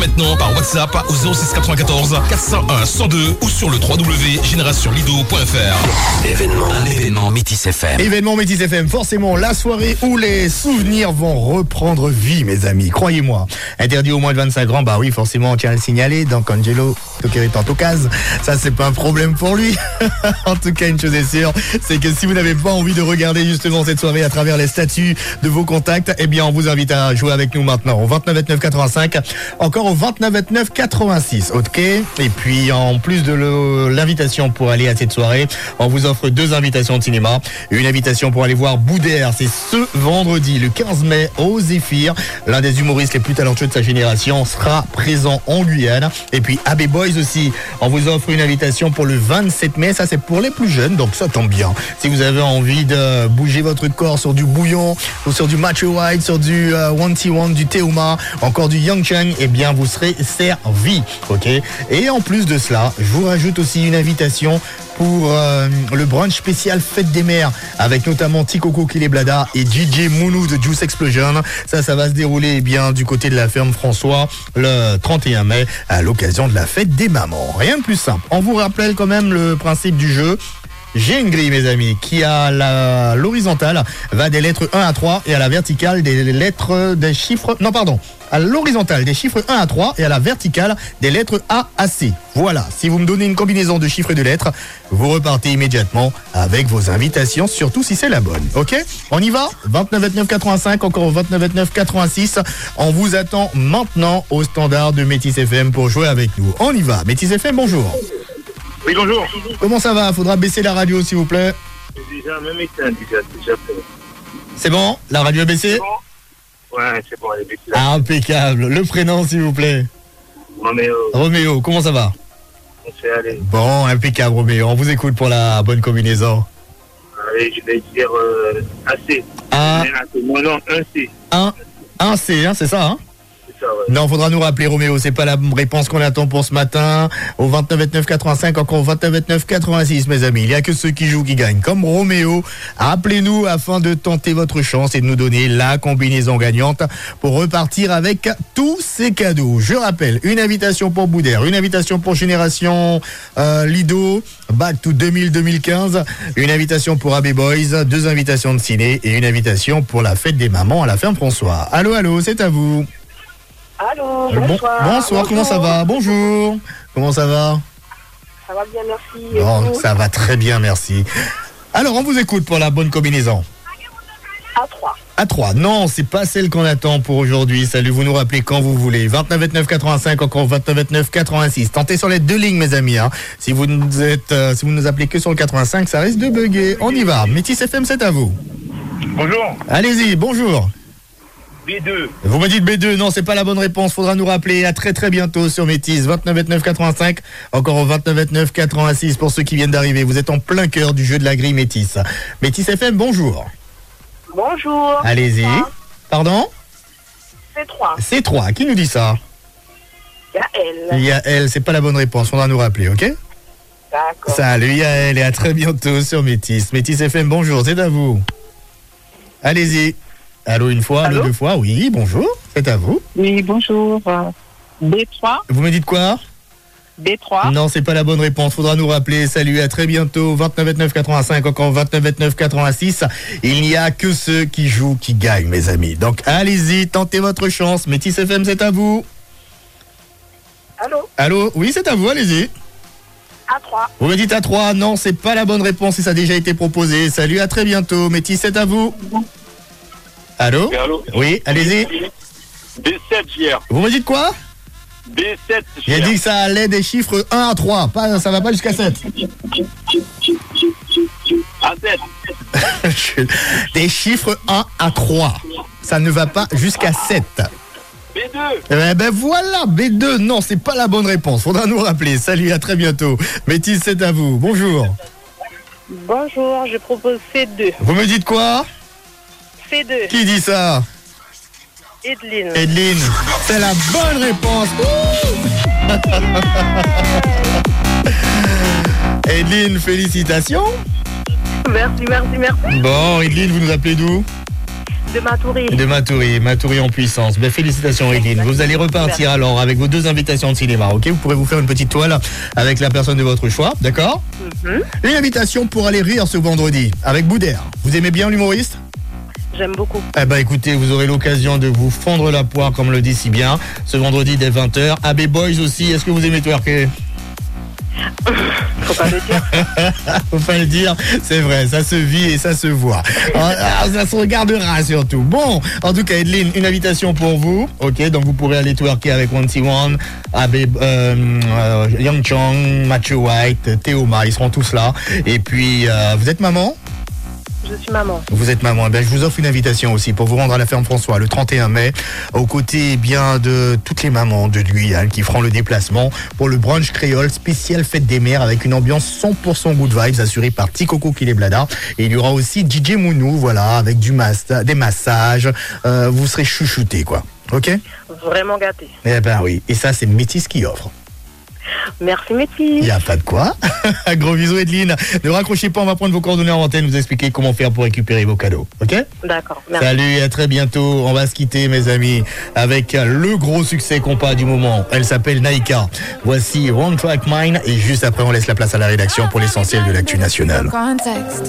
Maintenant par WhatsApp au 06 94 401 102 ou sur le www.generationlido.fr. Un événement Métis FM. Événement Métis FM, forcément la soirée où les souvenirs vont reprendre vie, mes amis, croyez-moi. Interdit au moins de 25 ans, bah oui, forcément, on tient à le signaler. Donc Angelo Toqueritanto-Caz, ça c'est pas un problème pour lui. En tout cas, une chose est sûre, c'est que si vous n'avez pas envie de regarder justement cette soirée à travers les statuts de vos contacts, eh bien on vous invite à jouer avec nous maintenant au 29 29 85, encore au 29 29 86, ok. Et puis en plus de l'invitation pour aller à cette soirée, on vous offre 2 invitations de cinéma. Une invitation pour aller voir Boudère, c'est ce vendredi, le 15 mai, au Zéphyr. L'un des humoristes les plus talentueux de sa génération sera présent en Guyane. Et puis AB Boys aussi, on vous offre une invitation pour le 27 mai. Ça, c'est pour les plus jeunes, donc ça tombe bien. Si vous avez envie de bouger votre corps sur du bouillon, ou sur du Macho White, sur du One T One, du Teuma, encore du Yang Chang, eh bien, vous serez servi, ok. Et en plus de cela, je vous rajoute aussi une invitation pour le brunch spécial Fête des Mères, avec notamment Tikoko Kileblada et DJ Mounou de Juice Explosion. Ça va se dérouler eh bien du côté de la ferme François le 31 mai à l'occasion de la fête des mamans. Rien de plus simple. On vous rappelle quand même le principe du jeu. J'ai une grille, mes amis, qui à l'horizontale va des lettres 1 à 3 et à la verticale des chiffres... Non, pardon. À l'horizontale des chiffres 1 à 3 et à la verticale des lettres A à C. Voilà, si vous me donnez une combinaison de chiffres et de lettres, vous repartez immédiatement avec vos invitations, surtout si c'est la bonne. Ok ? On y va ? 29 29 85, encore au 29 29 86. On vous attend maintenant au standard de Métis FM pour jouer avec nous. On y va. Métis FM, bonjour. Oui, bonjour. Comment ça va ? Faudra baisser la radio, s'il vous plaît. Déjà, même éteint, déjà fait. C'est bon ? La radio est baissée ? C'est bon ? Ouais, c'est bon, elle est baissée. Impeccable. Le prénom, s'il vous plaît. Roméo. Roméo, comment ça va ? On fait aller. Bon, impeccable, Roméo. On vous écoute pour la bonne combinaison. Allez, je vais dire AC. Ah. Mon nom, 1C. Un C, hein, c'est ça, hein ? C'est ça, ouais. Non, faudra nous rappeler, Roméo, c'est pas la réponse qu'on attend pour ce matin. Au 29 29 85, encore au 29 29 86, mes amis. Il n'y a que ceux qui jouent qui gagnent. Comme Roméo, appelez-nous afin de tenter votre chance et de nous donner la combinaison gagnante pour repartir avec tous ces cadeaux. Je rappelle, une invitation pour Boudère, une invitation pour Génération Lido, Back to 2000-2015, une invitation pour AB Boys, 2 invitations de ciné et une invitation pour la fête des mamans à la ferme François. Allô, allô, c'est à vous. Allô, bonsoir. Bonsoir, comment ça va ? Bonjour. Comment ça va ? Ça va bien, merci. Bon, ça va très bien, merci. Alors, on vous écoute pour la bonne combinaison. A3. A3. Non, c'est pas celle qu'on attend pour aujourd'hui. Salut, vous nous rappelez quand vous voulez. 29 29 85, encore 29 29 86. Tentez sur les 2 lignes, mes amis. Hein. Si vous nous appelez que sur le 85, ça risque de bugger. On y va. Métis FM, c'est à vous. Bonjour. Allez-y, bonjour. B2. Vous me dites B2, non, c'est pas la bonne réponse. Faudra nous rappeler. À très très bientôt sur Métis. 29 29 85, encore au 29 29 86 pour ceux qui viennent d'arriver. Vous êtes en plein cœur du jeu de la grille Métis. Métis FM, bonjour. Bonjour. Allez-y. Pardon ? C3. C3, qui nous dit ça ? Yael. Yael, c'est pas la bonne réponse. Faudra nous rappeler, ok ? D'accord. Salut Yael et à très bientôt sur Métis. Métis FM, bonjour, c'est à vous. Allez-y. Allô une fois, allô 2 fois, oui, bonjour, c'est à vous. Oui, bonjour. B3. Vous me dites quoi ? B3. Non, c'est pas la bonne réponse, faudra nous rappeler. Salut, à très bientôt. 29 29 85, encore 29 29 86. Il n'y a que ceux qui jouent qui gagnent, mes amis. Donc allez-y, tentez votre chance. Métis FM, c'est à vous. Allô ? Allô, oui, c'est à vous, allez-y. A3. Vous me dites A3, non, c'est pas la bonne réponse et ça a déjà été proposé. Salut, à très bientôt. Métis, c'est à vous. Allô ? Oui, allô ? Oui, allez-y. B7 JR. Vous me dites quoi ? B7 JR. J'ai dit que ça allait des chiffres 1 à 3, pas, ça va pas jusqu'à 7. A7. Des chiffres 1 à 3. Ça ne va pas jusqu'à 7. B2. Eh ben voilà, B2, non, c'est pas la bonne réponse. Faudra nous rappeler. Salut, à très bientôt. Métis, c'est à vous. Bonjour. Bonjour, je propose C2. Vous me dites quoi ? C2. Qui dit ça ? Edeline. Edeline, c'est la bonne réponse. Edeline, félicitations. Merci. Bon, Edeline, vous nous appelez d'où ? De Matoury. De Matoury en puissance. Ben, félicitations Edline. Vous allez repartir alors avec vos 2 invitations de cinéma, ok? Vous pourrez vous faire une petite toile avec la personne de votre choix, d'accord? Une invitation pour aller rire ce vendredi avec Boudère. Vous aimez bien l'humoriste? J'aime beaucoup. Eh ben écoutez, vous aurez l'occasion de vous fondre la poire comme le dit si bien ce vendredi dès 20h. AB Boys aussi, est-ce que vous aimez twerker? Faut pas le dire. Faut pas le dire, c'est vrai, ça se vit et ça se voit. Ça se regardera surtout. Bon, en tout cas, Edline, une invitation pour vous. Ok, donc vous pourrez aller twerker avec 1T1, Young Chong, Matthew White, Théoma, ils seront tous là. Et puis, vous êtes maman? Je suis maman. Vous êtes maman. Eh bien, je vous offre une invitation aussi pour vous rendre à la ferme François le 31 mai, aux côtés bien de toutes les mamans de Guyane qui feront le déplacement pour le brunch créole spécial fête des mères avec une ambiance 100% good vibes assurée par Tikoko Kileblada. Et il y aura aussi DJ Mounou, voilà, avec des massages. Vous serez chouchoutés, quoi. Ok? Vraiment gâté. Eh ben oui. Et ça, c'est Métis qui offre. Merci Métis. Il n'y a pas de quoi. Gros bisous Edline. Ne raccrochez pas, on va prendre vos coordonnées en antenne, vous expliquer comment faire pour récupérer vos cadeaux. Ok? D'accord. Merci. Salut et à très bientôt. On va se quitter mes amis avec le gros succès compas du moment. Elle s'appelle Naïka. Voici One Track Mind et juste après on laisse la place à la rédaction pour l'essentiel de l'actu nationale.